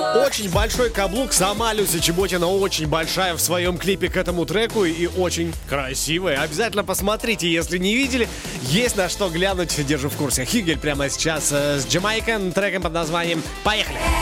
Очень большой каблук. Сама Люся Чеботина очень большая в своем клипе к этому треку и очень красивая. Обязательно посмотрите, если не видели. Есть на что глянуть. Держу в курсе. Хюгель прямо сейчас с Jamaican треком под названием «Поехали».